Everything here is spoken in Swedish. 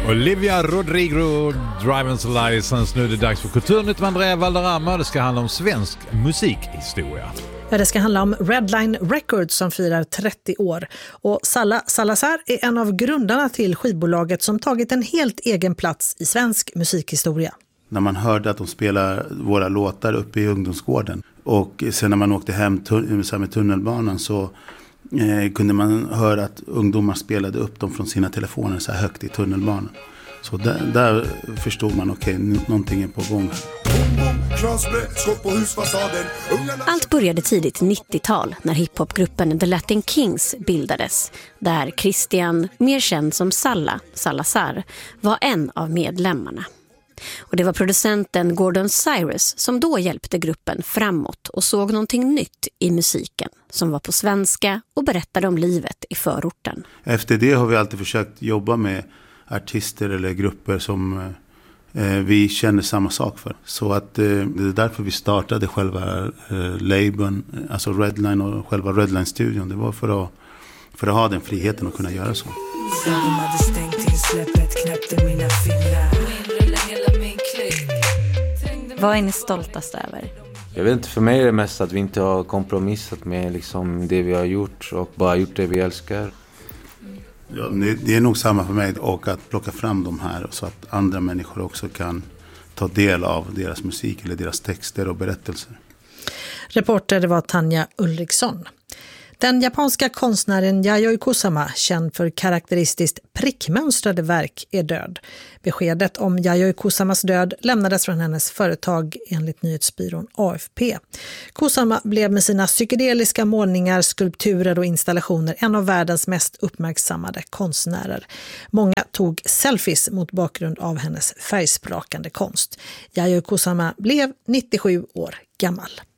Olivia Rodrigo, Driver's License. Nu är det dags för Kulturnytt med Andrea Valderrama. Det ska handla om svensk musikhistoria. Ja, det ska handla om Redline Records som firar 30 år. Och Salla Salazar är en av grundarna till skivbolaget som tagit en helt egen plats i svensk musikhistoria. När man hörde att de spelar våra låtar uppe i ungdomsgården. Och sen när man åkte hem med tunnelbanan så kunde man höra att ungdomar spelade upp dem från sina telefoner så här högt i tunnelbanan. Så där förstod man okej, någonting är på gång. Allt började tidigt 90-tal när hiphopgruppen The Latin Kings bildades. Där Christian, mer känd som Salazar, var en av medlemmarna. Och det var producenten Gordon Cyrus som då hjälpte gruppen framåt och såg någonting nytt i musiken som var på svenska och berättade om livet i förorten. Efter det har vi alltid försökt jobba med artister eller grupper som vi känner samma sak för. Så att det är därför vi startade själva labeln, alltså Redline och själva Redline-studion. Det var för att ha den friheten att kunna göra så. Vad är ni stoltast över? Jag vet inte, för mig är det mest att vi inte har kompromissat med liksom det vi har gjort och bara gjort det vi älskar. Ja, det är nog samma för mig, och att plocka fram de här så att andra människor också kan ta del av deras musik eller deras texter och berättelser. Reporter var Tanja Ulriksson. Den japanska konstnären Yayoi Kusama, känd för karaktäristiskt prickmönstrade verk, är död. Beskedet om Yayoi Kusamas död lämnades från hennes företag enligt nyhetsbyrån AFP. Kusama blev med sina psykedeliska målningar, skulpturer och installationer en av världens mest uppmärksammade konstnärer. Många tog selfies mot bakgrund av hennes färgsprakande konst. Yayoi Kusama blev 97 år gammal.